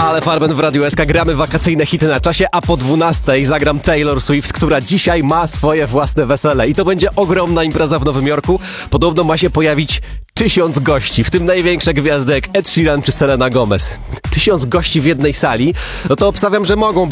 Ale Farben w Radiu SK, gramy wakacyjne hity na czasie, a po 12 zagram Taylor Swift, która dzisiaj ma swoje własne wesele. I to będzie ogromna impreza w Nowym Jorku. Podobno ma się pojawić 1000 gości, w tym największe gwiazdy jak Ed Sheeran czy Selena Gomez. 1000 gości w jednej sali, no to obstawiam, że mogą być